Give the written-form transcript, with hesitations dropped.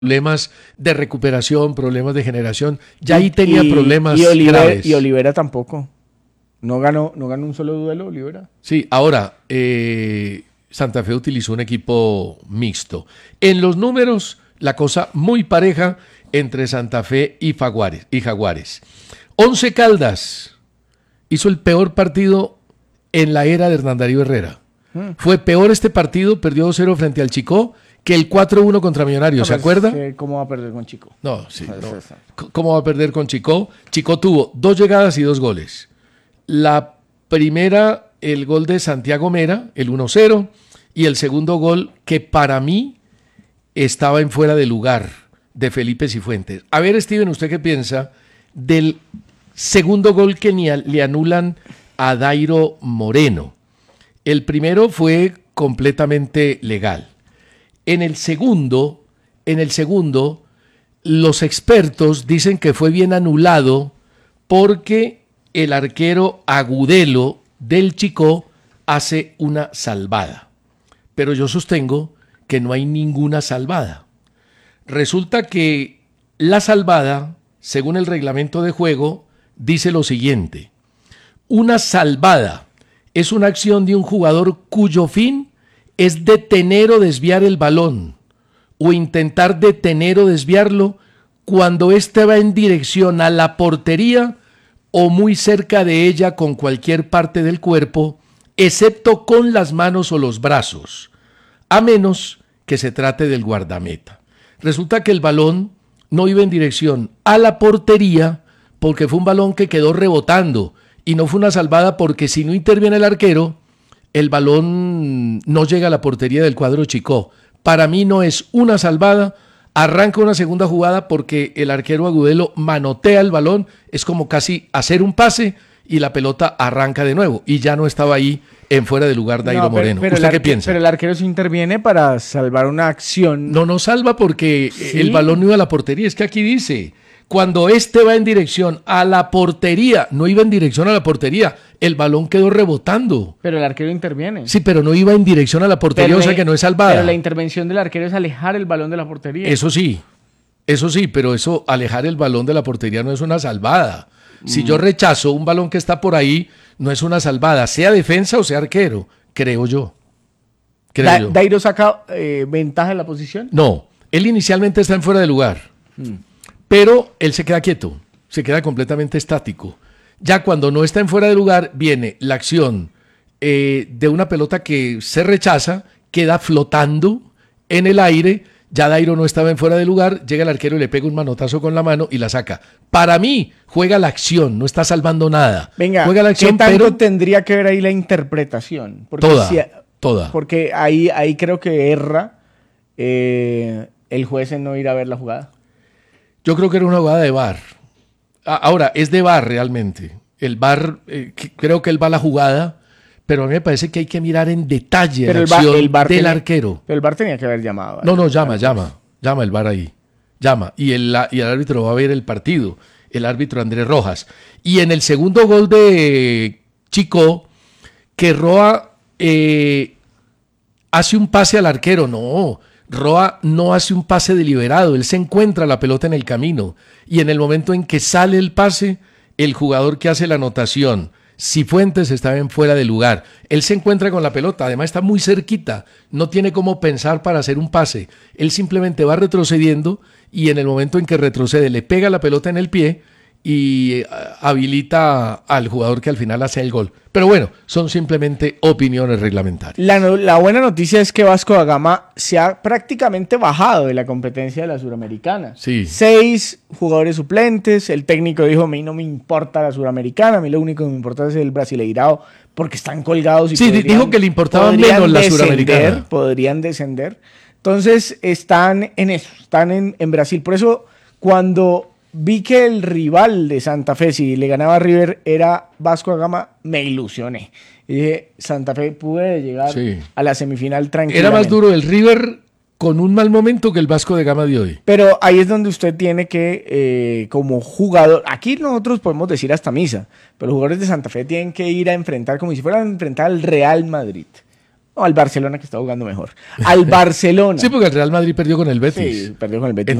problemas de recuperación, problemas de generación. Ya ahí tenía problemas graves. Y Olivera tampoco. No ganó un solo duelo, Olivera. Sí, ahora, Santa Fe utilizó un equipo mixto. En los números, la cosa muy pareja entre Santa Fe y Jaguares. Once Caldas hizo el peor partido en la era de Hernán Darío Herrera. Fue peor este partido, perdió 2-0 frente al Chicó, que el 4-1 contra Millonarios, ¿se acuerda? ¿Cómo va a perder con Chico? No, sí, no. ¿Cómo va a perder con Chicó? Chicó tuvo 2 llegadas y 2 goles. La primera, el gol de Santiago Mera, el 1-0, y el segundo gol, que para mí estaba en fuera de lugar, de Felipe Cifuentes. A ver, Steven, ¿usted qué piensa del segundo gol que le anulan a Dairo Moreno? El primero fue completamente legal. En el segundo, los expertos dicen que fue bien anulado porque el arquero Agudelo del Chicó hace una salvada. Pero yo sostengo que no hay ninguna salvada. Resulta que la salvada, según el reglamento de juego, dice lo siguiente: una salvada es una acción de un jugador cuyo fin es detener o desviar el balón, o intentar detener o desviarlo cuando éste va en dirección a la portería o muy cerca de ella con cualquier parte del cuerpo, excepto con las manos o los brazos, a menos que se trate del guardameta. Resulta que el balón no iba en dirección a la portería porque fue un balón que quedó rebotando, y no fue una salvada porque si no interviene el arquero, el balón no llega a la portería del cuadro Chicó. Para mí no es una salvada. Arranca una segunda jugada porque el arquero Agudelo manotea el balón, es como casi hacer un pase y la pelota arranca de nuevo, y ya no estaba ahí en fuera de lugar Dairo Moreno. ¿Usted qué piensa? Pero el arquero sí interviene para salvar una acción. No salva porque el balón no iba a la portería. Es que aquí dice: cuando este va en dirección a la portería, no iba en dirección a la portería, el balón quedó rebotando. Pero el arquero interviene. Sí, pero no iba en dirección a la portería, o sea que no es salvada. Pero la intervención del arquero es alejar el balón de la portería. Eso sí, pero alejar el balón de la portería no es una salvada. Si yo rechazo un balón que está por ahí, no es una salvada, sea defensa o sea arquero, creo yo. ¿Dairo saca ventaja en la posición? No, él inicialmente está en fuera de lugar. Pero él se queda quieto, se queda completamente estático. Ya cuando no está en fuera de lugar, viene la acción de una pelota que se rechaza, queda flotando en el aire. Ya Dairo no estaba en fuera de lugar, llega el arquero y le pega un manotazo con la mano y la saca. Para mí, juega la acción, no está salvando nada. Venga, juega la acción, ¿qué tanto tendría que ver ahí la interpretación? Porque toda. Porque ahí creo que erra el juez en no ir a ver la jugada. Yo creo que era una jugada de VAR. Ahora, es de VAR realmente. El VAR, creo que él va a la jugada, pero a mí me parece que hay que mirar en detalle la acción del arquero. Pero el VAR tenía que haber llamado. No, llama el VAR ahí. Llama. Y el árbitro va a ver el partido. El árbitro Andrés Rojas. Y en el segundo gol de Chicó, que Roa hace un pase al arquero. No, Roa no hace un pase deliberado, él se encuentra la pelota en el camino, y en el momento en que sale el pase, el jugador que hace la anotación, Cifuentes, estaba en fuera de lugar. Él se encuentra con la pelota, además está muy cerquita, no tiene cómo pensar para hacer un pase. Él simplemente va retrocediendo y en el momento en que retrocede le pega la pelota en el pie y habilita al jugador que al final hace el gol. Pero bueno, son simplemente opiniones reglamentarias. La buena noticia es que Vasco da Gama se ha prácticamente bajado de la competencia de la Suramericana. Sí. 6 jugadores suplentes, el técnico dijo: a mí no me importa la Suramericana, a mí lo único que me importa es el Brasileirao, porque están colgados y dijo que le importaba menos la Suramericana. Podrían descender. Entonces están en eso, están en Brasil. Por eso cuando vi que el rival de Santa Fe, si le ganaba a River, era Vasco da Gama, me ilusioné. Y dije: Santa Fe puede llegar a la semifinal tranquilamente. Era más duro el River con un mal momento que el Vasco da Gama de hoy. Pero ahí es donde usted tiene que, como jugador, aquí nosotros podemos decir hasta misa, pero los jugadores de Santa Fe tienen que ir a enfrentar como si fueran a enfrentar al Real Madrid No, al Barcelona que está jugando mejor. Al Barcelona. Sí, porque el Real Madrid perdió con el Betis. Sí, perdió con el Betis.